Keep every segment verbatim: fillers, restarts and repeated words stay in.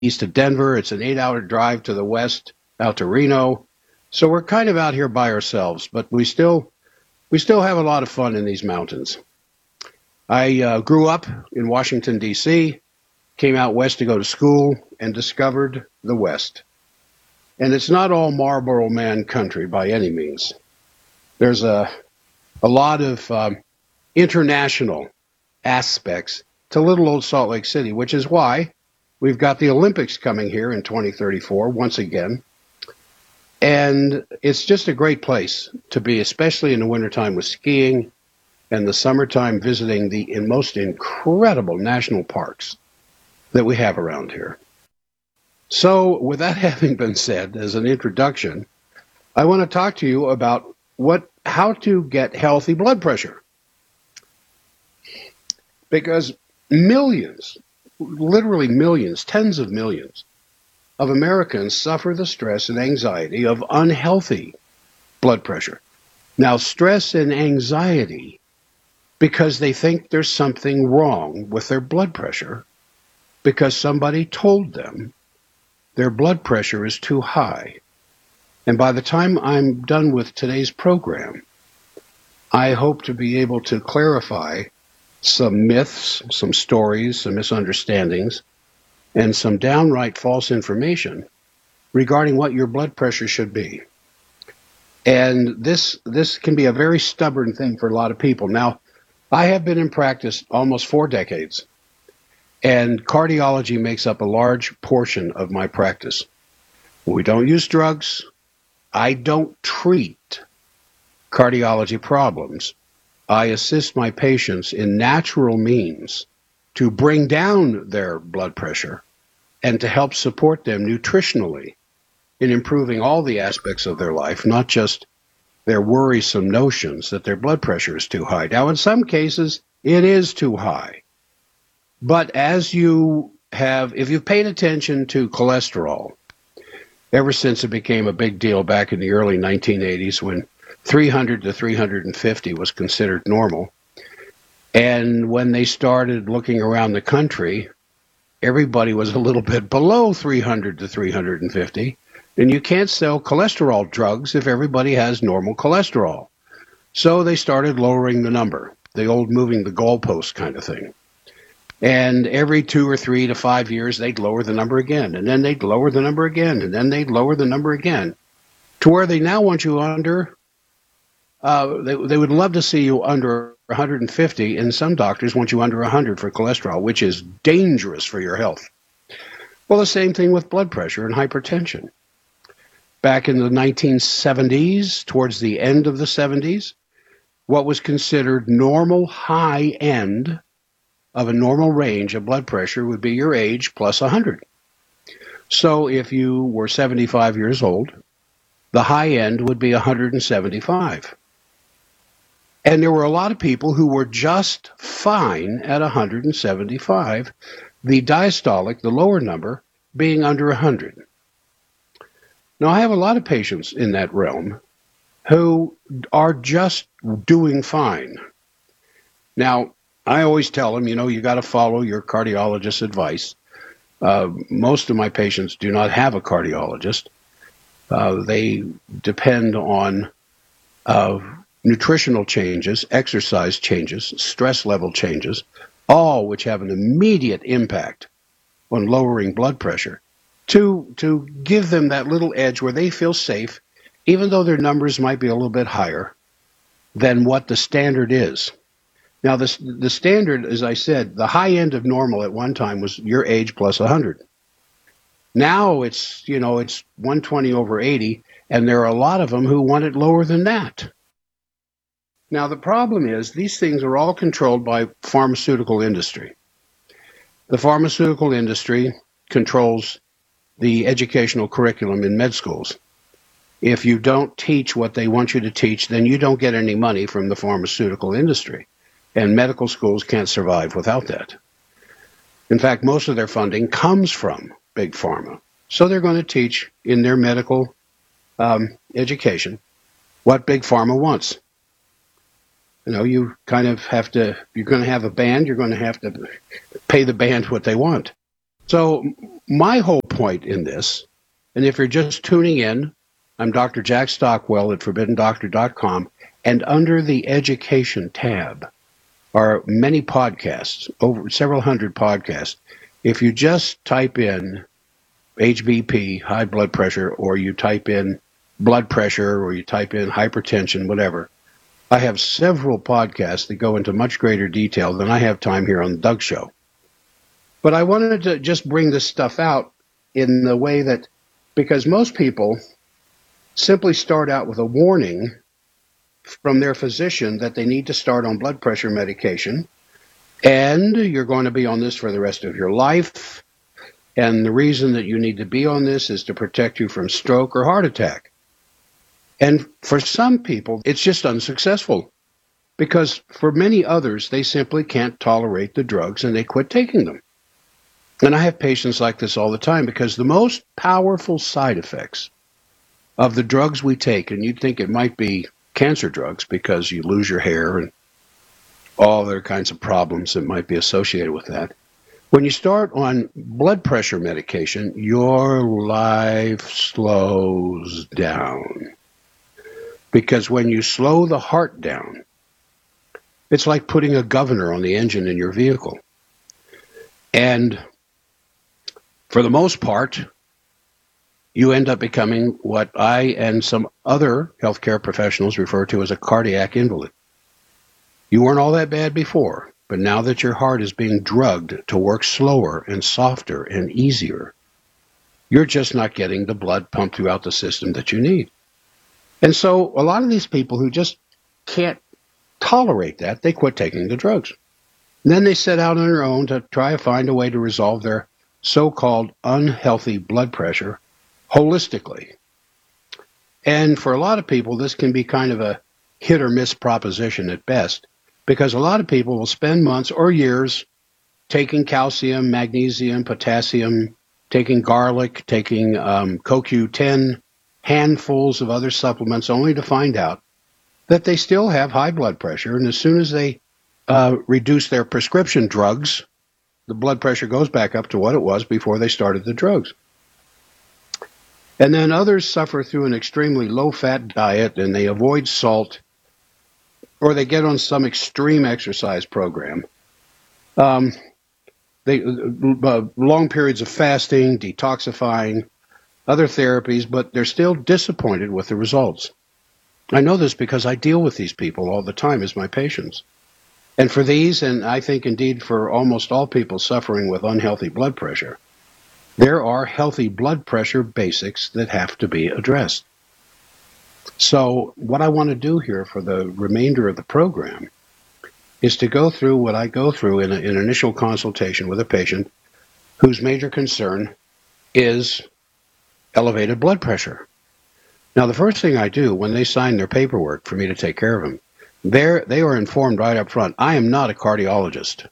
east of Denver. It's an eight-hour drive to the west, out to Reno. So we're kind of out here by ourselves, but we still we still have a lot of fun in these mountains. I uh, grew up in Washington, D C, came out west to go to school, and discovered the West. And it's not all Marlboro Man country by any means. There's a, a lot of um, international aspects to little old Salt Lake City, which is why we've got the Olympics coming here in twenty thirty-four once again. And it's just a great place to be, especially in the wintertime with skiing, and the summertime visiting the most incredible national parks that we have around here. So with that having been said as an introduction, I want to talk to you about what how to get healthy blood pressure. Because millions, literally millions, tens of millions of Americans suffer the stress and anxiety of unhealthy blood pressure. Now, stress and anxiety because they think there's something wrong with their blood pressure because somebody told them their blood pressure is too high. And by the time I'm done with today's program, I hope to be able to clarify some myths, some stories, some misunderstandings, and some downright false information regarding what your blood pressure should be. And this this can be a very stubborn thing for a lot of people. Now, I have been in practice almost four decades, and cardiology makes up a large portion of my practice. We don't use drugs. I don't treat cardiology problems. I assist my patients in natural means to bring down their blood pressure and to help support them nutritionally in improving all the aspects of their life, not just their worrisome notions that their blood pressure is too high. Now, in some cases, it is too high. But as you have, if you've paid attention to cholesterol, ever since it became a big deal back in the early nineteen eighties when three hundred to three hundred fifty was considered normal, and when they started looking around the country, everybody was a little bit below three hundred to three hundred fifty, and you can't sell cholesterol drugs if everybody has normal cholesterol. So they started lowering the number, the old moving the goalpost kind of thing. And every two or three to five years, they'd lower the number again, and then they'd lower the number again, and then they'd lower the number again, to where they now want you under, uh, they, they would love to see you under one hundred fifty, and some doctors want you under one hundred for cholesterol, which is dangerous for your health. Well, the same thing with blood pressure and hypertension. Back in the nineteen seventies, towards the end of the seventies, what was considered normal high end of a normal range of blood pressure would be your age plus one hundred. So if you were seventy-five years old, the high end would be one hundred seventy-five. And there were a lot of people who were just fine at one hundred seventy-five, the diastolic, the lower number, being under one hundred. Now, I have a lot of patients in that realm who are just doing fine. Now, I always tell them, you know, you got to follow your cardiologist's advice. Uh, most of my patients do not have a cardiologist. Uh, they depend on uh, nutritional changes, exercise changes, stress level changes, all which have an immediate impact on lowering blood pressure to, to give them that little edge where they feel safe, even though their numbers might be a little bit higher than what the standard is. Now, the, the standard, as I said, the high end of normal at one time was your age plus one hundred. Now it's, you know, it's one twenty over eighty, and there are a lot of them who want it lower than that. Now, the problem is these things are all controlled by pharmaceutical industry. The pharmaceutical industry controls the educational curriculum in med schools. If you don't teach what they want you to teach, then you don't get any money from the pharmaceutical industry. And medical schools can't survive without that. In fact, most of their funding comes from Big Pharma. So they're going to teach in their medical um, education what Big Pharma wants. You know, you kind of have to, you're going to have a band, you're going to have to pay the band what they want. So my whole point in this, and if you're just tuning in, I'm Doctor Jack Stockwell at forbidden doctor dot com, and under the education tab are many podcasts, over several hundred podcasts. If you just type in H B P, high blood pressure, or you type in blood pressure, or you type in hypertension, whatever, I have several podcasts that go into much greater detail than I have time here on the Doug Show. But I wanted to just bring this stuff out in the way that, because most people simply start out with a warning from their physician that they need to start on blood pressure medication, and you're going to be on this for the rest of your life, and the reason that you need to be on this is to protect you from stroke or heart attack. And for some people, it's just unsuccessful, because for many others, they simply can't tolerate the drugs and they quit taking them. And I have patients like this all the time, because the most powerful side effects of the drugs we take, and you'd think it might be cancer drugs because you lose your hair and all other kinds of problems that might be associated with that. When you start on blood pressure medication, your life slows down. Because when you slow the heart down, it's like putting a governor on the engine in your vehicle. And for the most part, you end up becoming what I and some other healthcare professionals refer to as a cardiac invalid. You weren't all that bad before, but now that your heart is being drugged to work slower and softer and easier, you're just not getting the blood pumped throughout the system that you need. And so a lot of these people who just can't tolerate that, they quit taking the drugs. And then they set out on their own to try to find a way to resolve their so-called unhealthy blood pressure holistically. And for a lot of people, this can be kind of a hit or miss proposition at best, because a lot of people will spend months or years taking calcium, magnesium, potassium, taking garlic, taking um, C O Q ten, handfuls of other supplements, only to find out that they still have high blood pressure. And as soon as they uh, reduce their prescription drugs, the blood pressure goes back up to what it was before they started the drugs. And then others suffer through an extremely low-fat diet, and they avoid salt, or they get on some extreme exercise program. Um, they uh, long periods of fasting, detoxifying, other therapies, but they're still disappointed with the results. I know this because I deal with these people all the time as my patients. And for these, and I think indeed for almost all people suffering with unhealthy blood pressure, there are healthy blood pressure basics that have to be addressed. So what I want to do here for the remainder of the program is to go through what I go through in, a, in an initial consultation with a patient whose major concern is elevated blood pressure. Now, the first thing I do when they sign their paperwork for me to take care of them, they're, they are informed right up front, I am not a cardiologist.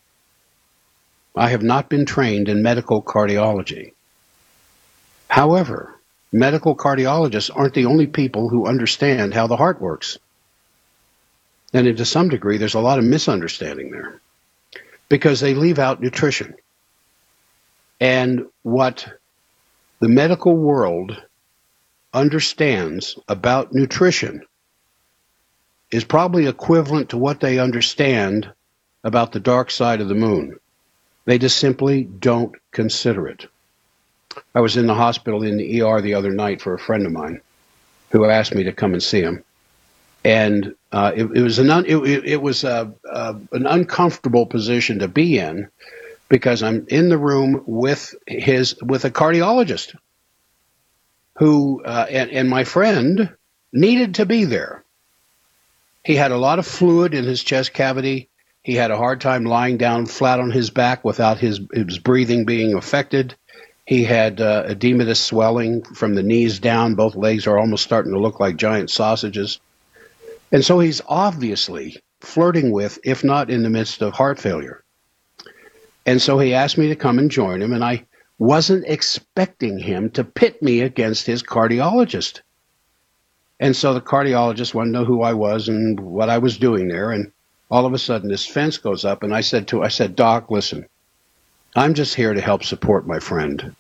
I have not been trained in medical cardiology. However, medical cardiologists aren't the only people who understand how the heart works. And to some degree, there's a lot of misunderstanding there because they leave out nutrition. And what the medical world understands about nutrition is probably equivalent to what they understand about the dark side of the moon. They just simply don't consider it. I was in the hospital in the E R the other night for a friend of mine who asked me to come and see him. And uh, it, it was an un, it, it was a, uh, an uncomfortable position to be in because I'm in the room with his with a cardiologist who uh, and, and my friend needed to be there. He had a lot of fluid in his chest cavity. He had a hard time lying down flat on his back without his, his breathing being affected. He had uh, edematous swelling from the knees down. Both legs are almost starting to look like giant sausages. And so he's obviously flirting with, if not in the midst of heart failure. And so he asked me to come and join him, and I wasn't expecting him to pit me against his cardiologist. And so the cardiologist wanted to know who I was and what I was doing there, and all of a sudden this fence goes up, and I said to I said, Doc, listen, I'm just here to help support my friend.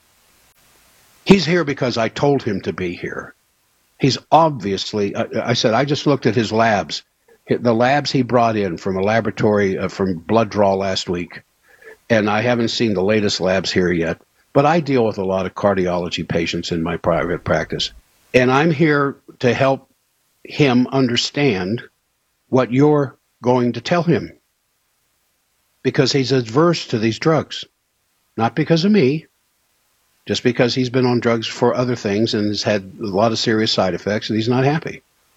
He's here because I told him to be here. He's obviously, I, I said, I just looked at his labs, the labs he brought in from a laboratory, uh, from blood draw last week, and I haven't seen the latest labs here yet, but I deal with a lot of cardiology patients in my private practice, and I'm here to help him understand what you're going to tell him, because he's adverse to these drugs, not because of me, just because he's been on drugs for other things and has had a lot of serious side effects and he's not happy.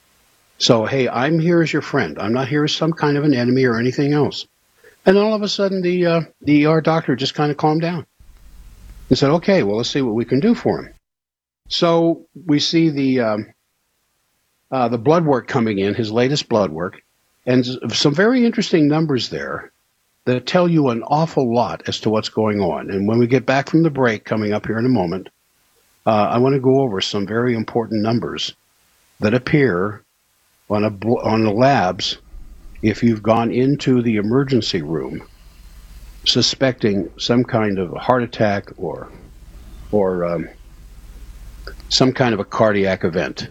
So, hey, I'm here as your friend. I'm not here as some kind of an enemy or anything else. And all of a sudden, the uh, the E R doctor just kind of calmed down and said, okay, well, let's see what we can do for him. So we see the um, uh, the blood work coming in, his latest blood work, and some very interesting numbers there that tell you an awful lot as to what's going on. And when we get back from the break coming up here in a moment, uh, I want to go over some very important numbers that appear on a on the labs if you've gone into the emergency room suspecting some kind of a heart attack or or um, some kind of a cardiac event.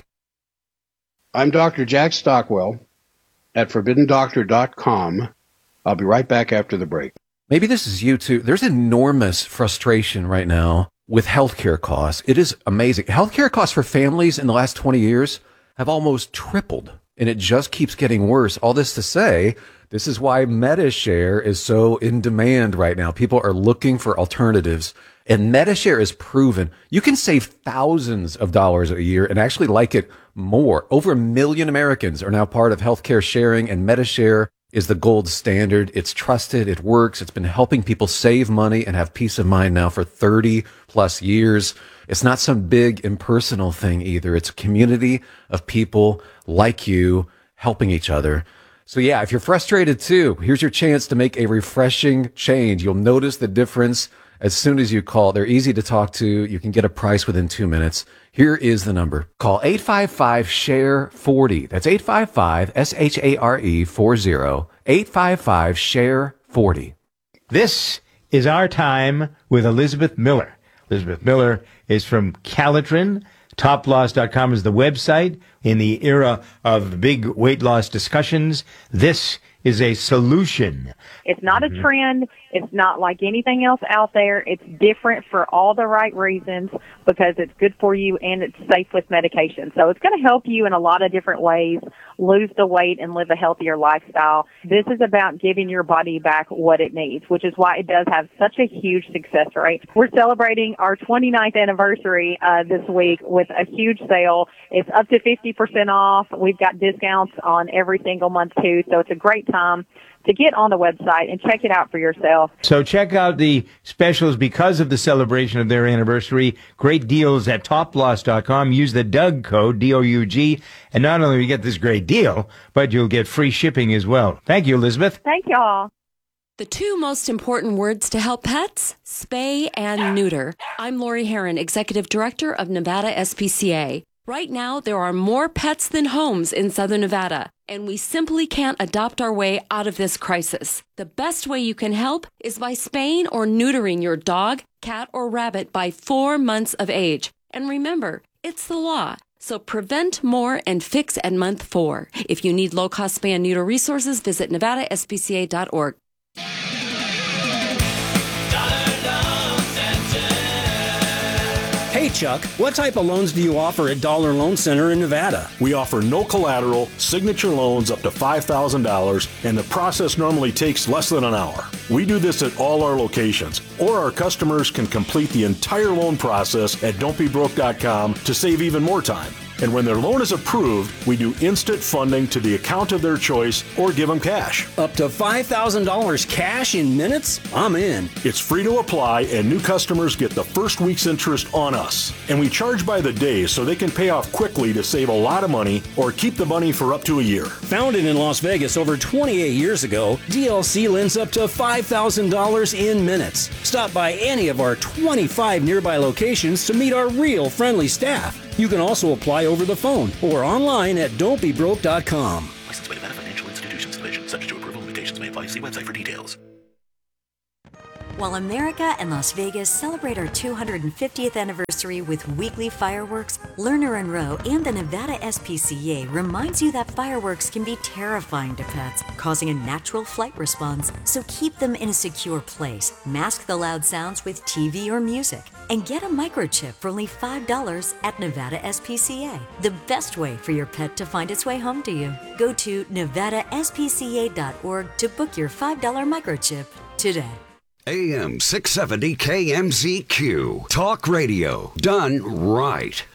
I'm Doctor Jack Stockwell at forbidden doctor dot com. I'll be right back after the break. Maybe this is you too. There's enormous frustration right now with healthcare costs. It is amazing. Healthcare costs for families in the last twenty years have almost tripled, and it just keeps getting worse. All this to say, this is why MediShare is so in demand right now. People are looking for alternatives, and MediShare is proven. You can save thousands of dollars a year and actually like it more. Over a million Americans are now part of healthcare sharing, and MediShare is the gold standard. It's trusted. It works. It's been helping people save money and have peace of mind now for thirty plus years. It's not some big impersonal thing either. It's a community of people like you helping each other. So yeah, if you're frustrated too, here's your chance to make a refreshing change. You'll notice the difference as soon as you call. They're easy to talk to. You can get a price within two minutes. Here is the number. Call eight five five, S H A R E, forty. That's eight five five, S H A R E, forty. eight five five, S H A R E, forty. This is Our Time with Elizabeth Miller. Elizabeth Miller is from Calitrin. top loss dot com is the website. In the era of big weight loss discussions, this is a solution. It's not a trend. It's not like anything else out there. It's different for all the right reasons because it's good for you and it's safe with medication. So it's going to help you in a lot of different ways lose the weight and live a healthier lifestyle. This is about giving your body back what it needs, which is why it does have such a huge success rate. We're celebrating our twenty-ninth anniversary uh, this week with a huge sale. It's up to fifty percent off. We've got discounts on every single month too, so it's a great time to get on the website and check it out for yourself. So check out the specials because of the celebration of their anniversary. Great deals at top loss dot com. Use the Doug code, D O U G, and not only will you get this great deal, but you'll get free shipping as well. Thank you, Elizabeth. Thank y'all. The two most important words to help pets, spay and neuter. I'm Lori Herron, Executive Director of Nevada S P C A. Right now, there are more pets than homes in Southern Nevada, and we simply can't adopt our way out of this crisis. The best way you can help is by spaying or neutering your dog, cat, or rabbit by four months of age. And remember, it's the law. So prevent more and fix at month four. If you need low-cost spay and neuter resources, visit nevada S P C A dot org. Hey Chuck, what type of loans do you offer at Dollar Loan Center in Nevada? We offer no collateral, signature loans up to five thousand dollars, and the process normally takes less than an hour. We do this at all our locations, or our customers can complete the entire loan process at don't be broke dot com to save even more time. And when their loan is approved, we do instant funding to the account of their choice or give them cash. Up to five thousand dollars cash in minutes? I'm in. It's free to apply, and new customers get the first week's interest on us. And we charge by the day so they can pay off quickly to save a lot of money or keep the money for up to a year. Founded in Las Vegas over twenty-eight years ago, D L C lends up to five thousand dollars in minutes. Stop by any of our twenty-five nearby locations to meet our real friendly staff. You can also apply over the phone or online at don't be broke dot com. Licensed by Nevada Financial Institutions Division. Subject to approval. Limitations may apply. See website for details. While America and Las Vegas celebrate our two hundred fiftieth anniversary with weekly fireworks, Lerner and Rowe and the Nevada S P C A reminds you that fireworks can be terrifying to pets, causing a natural flight response. So keep them in a secure place, mask the loud sounds with T V or music, and get a microchip for only five dollars at Nevada S P C A. The best way for your pet to find its way home to you. Go to nevada s p c a dot org to book your five dollar microchip today. A M six seventy K M Z Q. Talk radio done right.